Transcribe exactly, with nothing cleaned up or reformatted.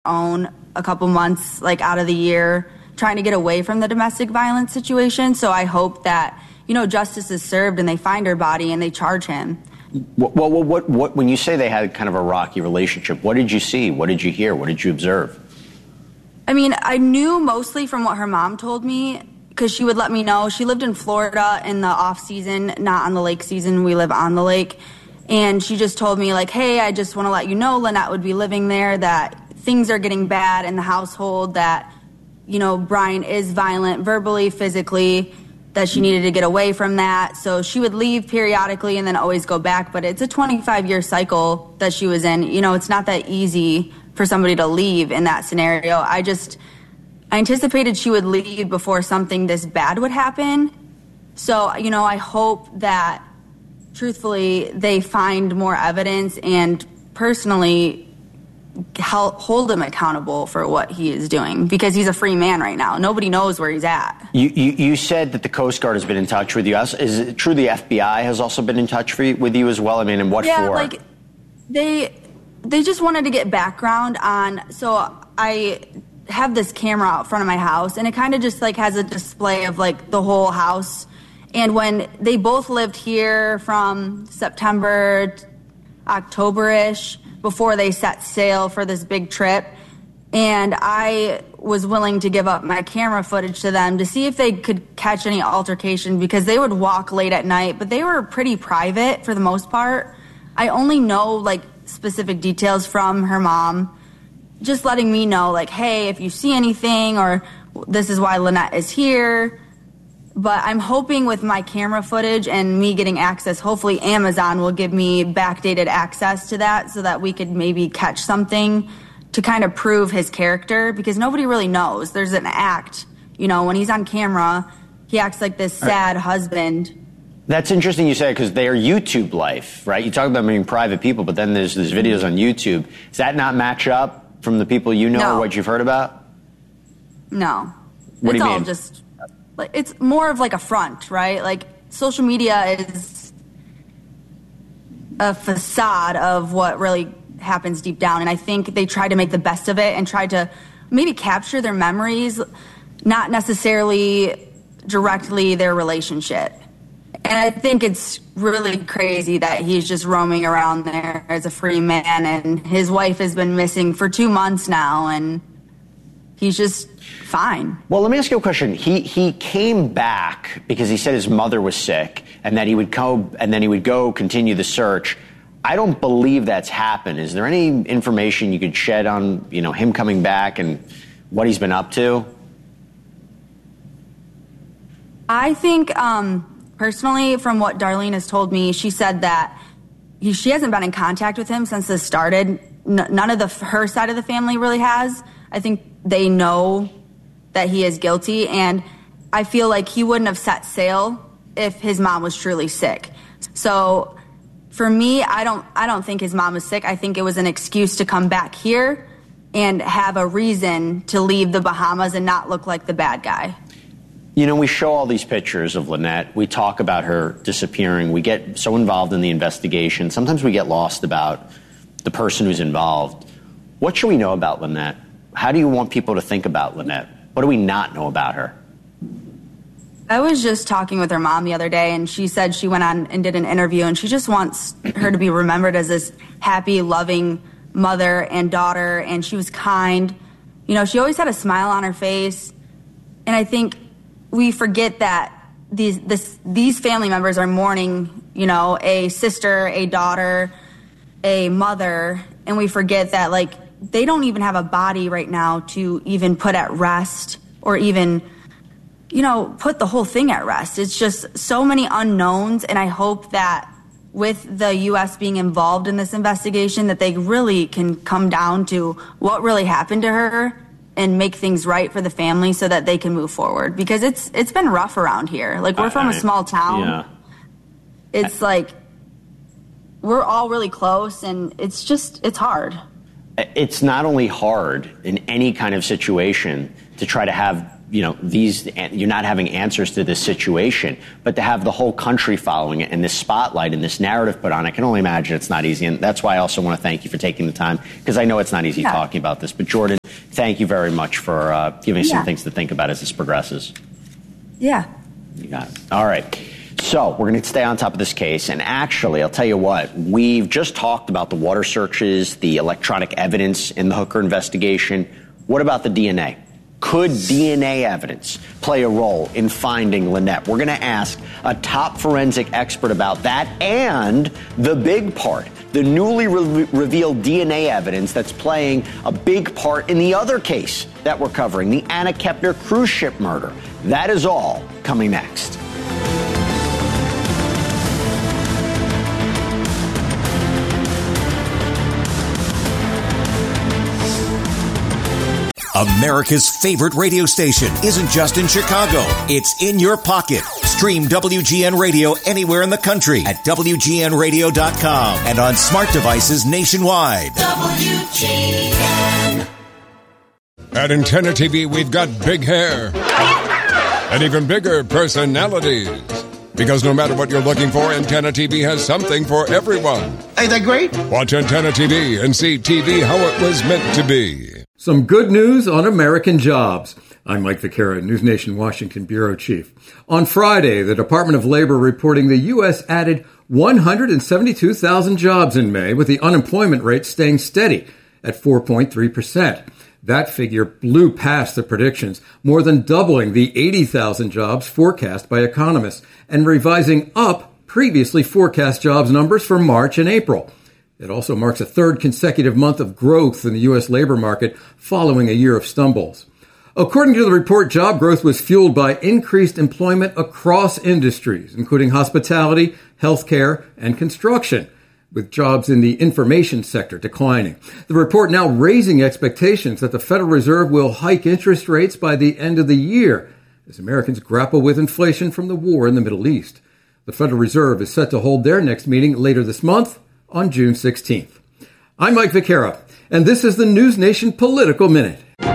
own a couple months like out of the year trying to get away from the domestic violence situation. So I hope that, you know, justice is served and they find her body and they charge him. What, what, what, what, when you say they had kind of a rocky relationship, what did you see? What did you hear? What did you observe? I mean, I knew mostly from what her mom told me, because she would let me know. She lived in Florida in the off season, not on the lake season. We live on the lake. And she just told me, like, hey, I just want to let you know Lynette would be living there, that things are getting bad in the household, that, you know, Brian is violent verbally, physically, that she needed to get away from that. So she would leave periodically and then always go back. But it's a twenty-five year cycle that she was in. You know, it's not that easy for somebody to leave in that scenario. I just, I anticipated she would leave before something this bad would happen. So, you know, I hope that, truthfully, they find more evidence and personally help hold him accountable for what he is doing, because he's a free man right now. Nobody knows where he's at. You, you, you said that the Coast Guard has been in touch with you. Is it true the F B I has also been in touch for you, with you as well? I mean, and what yeah, for? like they they just wanted to get background on. So I have this camera out front of my house, and it kind of just like has a display of like the whole house. And when they both lived here from September, October-ish, before they set sail for this big trip, and I was willing to give up my camera footage to them to see if they could catch any altercation, because they would walk late at night, but they were pretty private for the most part. I only know like specific details from her mom, just letting me know like, hey, if you see anything, or this is why Lynette is here. But I'm hoping with my camera footage and me getting access, hopefully Amazon will give me backdated access to that so that we could maybe catch something to kind of prove his character, because nobody really knows. There's an act, you know, when he's on camera, he acts like this sad husband. That's interesting you say, because they are YouTube life, right? You talk about being private people, but then there's, there's videos on YouTube. Does that not match up from the people you know No. or what you've heard about? No. What do it's you all mean? just... It's more of like a front, right? Like social media is a facade of what really happens deep down. And I think they tried to make the best of it and tried to maybe capture their memories, not necessarily directly their relationship. And I think it's really crazy that he's just roaming around there as a free man, and his wife has been missing for two months now, and he's just fine. Well, let me ask you a question. He he came back because he said his mother was sick, and that he would go and then he would go continue the search. I don't believe that's happened. Is there any information you could shed on, you know, him coming back and what he's been up to? I think um, personally, from what Darlene has told me, she said that he, she hasn't been in contact with him since this started. N- none of the her side of the family really has. I think they know that he is guilty, and I feel like he wouldn't have set sail if his mom was truly sick. So for me, I don't I don't think his mom was sick. I think it was an excuse to come back here and have a reason to leave the Bahamas and not look like the bad guy. You know, we show all these pictures of Lynette. We talk about her disappearing. We get so involved in the investigation. Sometimes we get lost about the person who's involved. What should we know about Lynette? How do you want people to think about Lynette? What do we not know about her? I was just talking with her mom the other day, and she said she went on and did an interview, and she just wants her to be remembered as this happy, loving mother and daughter, and she was kind. You know, she always had a smile on her face, and I think we forget that these this, these family members are mourning, you know, a sister, a daughter, a mother, and we forget that, like, they don't even have a body right now to even put at rest or even, you know, put the whole thing at rest. It's just so many unknowns, and I hope that with the U S being involved in this investigation, that they really can come down to what really happened to her and make things right for the family so that they can move forward. Because it's it's been rough around here. Like, we're from a small town. Yeah. It's like we're all really close, and it's just, it's hard. It's not only hard in any kind of situation to try to have you know, these, you're not having answers to this situation, but to have the whole country following it and this spotlight and this narrative put on, I can only imagine it's not easy. And that's why I also want to thank you for taking the time, because I know it's not easy yeah. talking about this. But Jordan, thank you very much for uh, giving us yeah. some things to think about as this progresses. Yeah. You got it. All right. So we're going to stay on top of this case. And actually, I'll tell you what, we've just talked about the water searches, the electronic evidence in the Hooker investigation. What about the D N A? Could D N A evidence play a role in finding Lynette? We're going to ask a top forensic expert about that and the big part, the newly re- revealed D N A evidence that's playing a big part in the other case that we're covering, the Anna Kepner cruise ship murder. That is all coming next. America's favorite radio station isn't just in Chicago. It's in your pocket. Stream W G N Radio anywhere in the country at W G N radio dot com and on smart devices nationwide. W G N. At Antenna T V, we've got big hair and even bigger personalities. Because no matter what you're looking for, Antenna T V has something for everyone. Ain't that great? Watch Antenna T V and see T V how it was meant to be. Some good news on American jobs. I'm Mike Vaquera, News Nation Washington Bureau Chief. On Friday, the Department of Labor reporting the U S added one hundred seventy-two thousand jobs in May, with the unemployment rate staying steady at four point three percent. That figure blew past the predictions, more than doubling the eighty thousand jobs forecast by economists and revising up previously forecast jobs numbers for March and April. It also marks a third consecutive month of growth in the U S labor market following a year of stumbles. According to the report, job growth was fueled by increased employment across industries, including hospitality, healthcare, and construction, with jobs in the information sector declining. The report now raising expectations that the Federal Reserve will hike interest rates by the end of the year as Americans grapple with inflation from the war in the Middle East. The Federal Reserve is set to hold their next meeting later this month on June sixteenth. I'm Mike Vaquera, and this is the News Nation Political Minute.